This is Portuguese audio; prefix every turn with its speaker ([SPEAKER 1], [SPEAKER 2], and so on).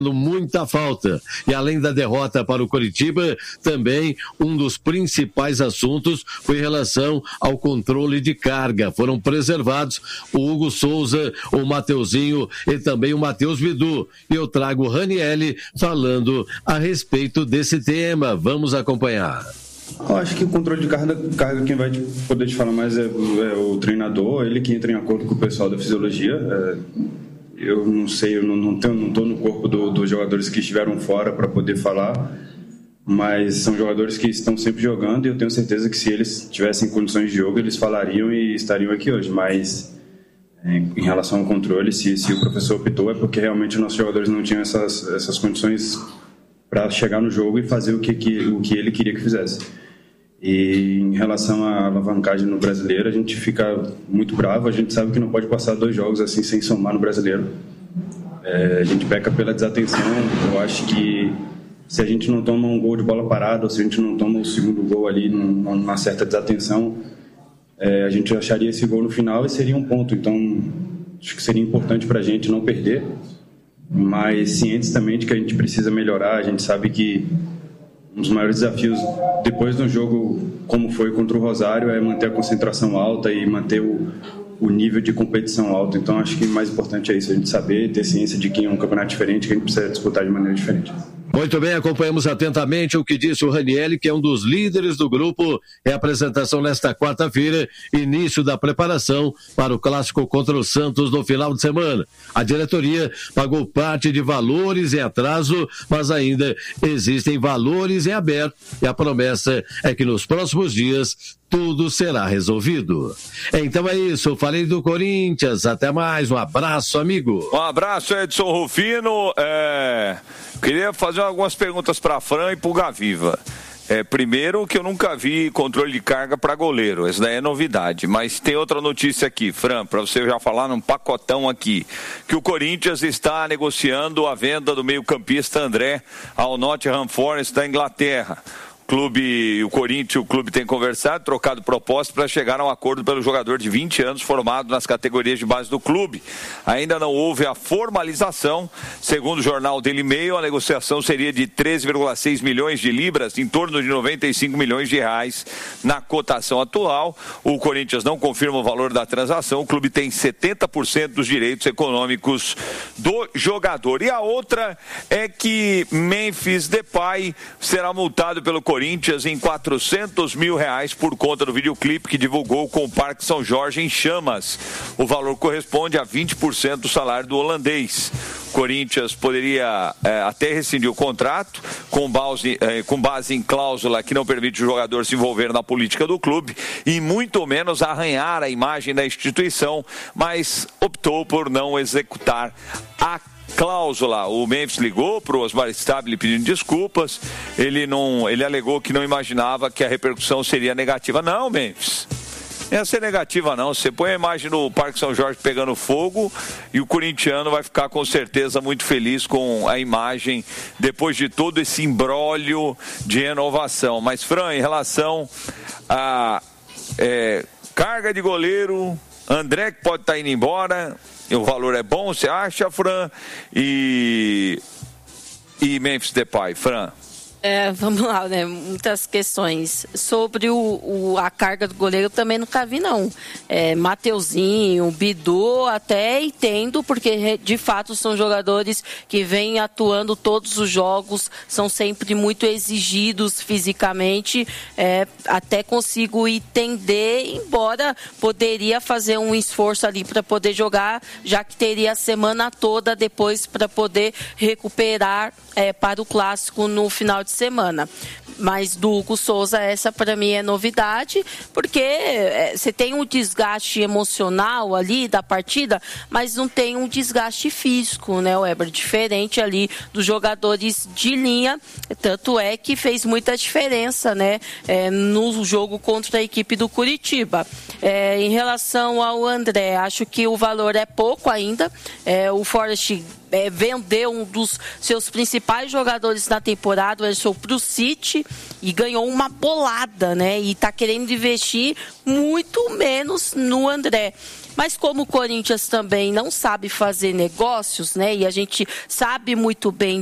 [SPEAKER 1] muita falta. E além da derrota para o Coritiba, também um dos principais assuntos foi em relação ao controle de carga. Foram preservados o Hugo Souza, o Mateuzinho e também o Matheus Bidu. E eu trago o Ranielli falando a respeito desse tema. Vamos acompanhar.
[SPEAKER 2] Eu acho que o controle de carga quem vai poder te falar mais é o treinador, ele que entra em acordo com o pessoal da fisiologia. Eu não sei, eu não estou no corpo dos jogadores que estiveram fora para poder falar, mas são jogadores que estão sempre jogando e eu tenho certeza que se eles tivessem condições de jogo, eles falariam e estariam aqui hoje. Mas em relação ao controle, se o professor optou, é porque realmente nossos jogadores não tinham essas condições para chegar no jogo e fazer o que ele queria que fizesse. E em relação à alavancagem no Brasileiro, a gente fica muito bravo. A gente sabe que não pode passar 2 jogos assim sem somar no Brasileiro. A gente peca pela desatenção. Eu acho que se a gente não toma um gol de bola parada ou se a gente não toma o segundo gol ali numa certa desatenção, a gente acharia esse gol no final e seria um ponto. Então acho que seria importante para a gente não perder, mas cientes também de que a gente precisa melhorar. A gente sabe que um dos maiores desafios depois de um jogo como foi contra o Rosário é manter a concentração alta e manter o nível de competição alto. Então acho que o mais importante é isso, a gente saber, ter ciência de que é um campeonato diferente, que a gente precisa disputar de maneira diferente.
[SPEAKER 1] Muito bem, acompanhamos atentamente o que disse o Ranielli, que é um dos líderes do grupo. É a apresentação nesta quarta-feira, início da preparação para o clássico contra o Santos no final de semana. A diretoria pagou parte de valores em atraso, mas ainda existem valores em aberto e a promessa é que nos próximos dias tudo será resolvido. Então é isso, falei do Corinthians, até mais, um abraço, amigo.
[SPEAKER 3] Um abraço, Edson Rufino. Queria fazer algumas perguntas para a Fran e para o Gaviva. Primeiro, que eu nunca vi controle de carga para goleiro, essa daí é novidade, mas tem outra notícia aqui, Fran, para você já falar num pacotão aqui, que o Corinthians está negociando a venda do meio-campista André ao Nottingham Forest da Inglaterra. O clube tem conversado, trocado propostas para chegar a um acordo pelo jogador de 20 anos formado nas categorias de base do clube. Ainda não houve a formalização. Segundo o jornal Daily Mail, a negociação seria de 13,6 milhões de libras, em torno de 95 milhões de reais na cotação atual. O Corinthians não confirma o valor da transação. O clube tem 70% dos direitos econômicos do jogador. E a outra é que Memphis Depay será multado pelo Corinthians em R$400 mil por conta do videoclipe que divulgou com o Parque São Jorge em chamas. O valor corresponde a 20% do salário do holandês. O Corinthians poderia até rescindir o contrato com base em cláusula que não permite o jogador se envolver na política do clube e muito menos arranhar a imagem da instituição, mas optou por não executar a cláusula. O Memphis ligou para o Osmar Stabile pedindo desculpas. Ele alegou que não imaginava que a repercussão seria negativa. Não, Memphis, não ia ser negativa não. Você põe a imagem do Parque São Jorge pegando fogo e o corintiano vai ficar com certeza muito feliz com a imagem depois de todo esse imbróglio de renovação. Mas, Fran, em relação a carga de goleiro, André que pode estar indo embora, o valor é bom, você acha, Fran? E Memphis Depay, Fran?
[SPEAKER 4] Vamos lá, né? Muitas questões. Sobre a carga do goleiro, eu também nunca vi, não. Mateuzinho, Bidu, até entendo, porque de fato são jogadores que vêm atuando todos os jogos, são sempre muito exigidos fisicamente, até consigo entender, embora poderia fazer um esforço ali para poder jogar, já que teria a semana toda depois para poder recuperar para o clássico no final de semana. Mas do Hugo Souza, essa para mim é novidade, porque você tem um desgaste emocional ali da partida, mas não tem um desgaste físico, né, Weber? Diferente ali dos jogadores de linha, tanto é que fez muita diferença, né, no jogo contra a equipe do Curitiba. Em relação ao André, acho que o valor é pouco ainda. O Forest vendeu um dos seus principais jogadores na temporada, o Edson, para o City, e ganhou uma bolada, né? E está querendo investir muito menos no André. Mas como o Corinthians também não sabe fazer negócios, né? E a gente sabe muito bem